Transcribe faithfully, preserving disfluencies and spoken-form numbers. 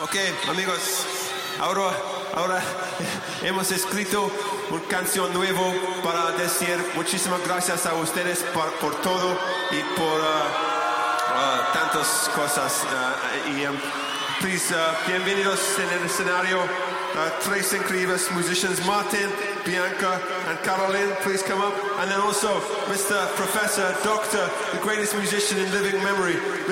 Ok, amigos, ahora, ahora hemos escrito una canción nueva para decir muchísimas gracias a ustedes por, por todo y por uh, uh, tantas cosas. Uh, y um, please, uh, bienvenidos en el escenario. Uh, tres incredibles musicians, Martin, Bianca, and Caroline, please come up. And then also Mister Professor, Doctor, the greatest musician in living memory,